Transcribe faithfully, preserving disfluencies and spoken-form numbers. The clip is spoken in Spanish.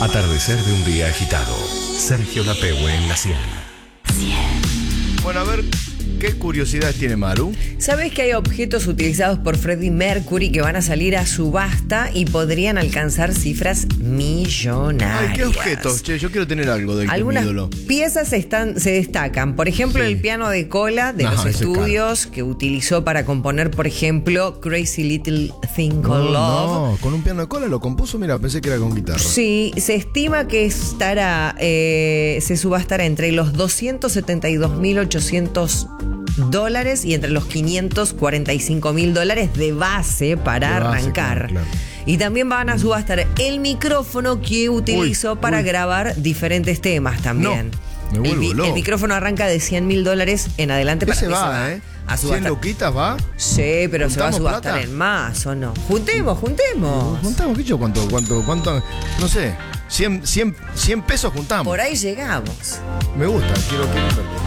Atardecer de un día agitado. Sergio Lapehue en la cien. Bueno, a ver, ¿qué curiosidades tiene Maru? ¿Sabés que hay objetos utilizados por Freddie Mercury que van a salir a subasta y podrían alcanzar cifras millonarias? Ay, ¿qué objetos? Che, yo quiero tener algo del Algunas ídolo. piezas están, se destacan. Por ejemplo, Sí. el piano de cola de Ajá, los ese es estudios que utilizó para componer, por ejemplo, Crazy Little Thing Called No, Love. no, con un piano de cola lo compuso, mira, pensé que era con guitarra. Sí, se estima que estará, eh, se subastará entre los doscientos setenta y dos mil ochocientos dólares y entre los quinientos cuarenta y cinco mil dólares de base para De base, arrancar. claro, claro. Y también van a subastar el micrófono que utilizó Uy, para uy. grabar diferentes temas también. No, me el, vuelvo mi- loco. el micrófono arranca de cien mil dólares en adelante. Ese para va, ese ¿eh? A cien subastar. luquitas va. Sí, pero se va a ¿Juntamos subastar plata? en más, ¿o no? Juntemos, juntemos. Juntamos, ¿qué yo? ¿Cuánto, cuánto, cuánto? No sé, cien, cien, cien pesos juntamos. Por ahí llegamos. Me gusta, quiero, quiero invertir.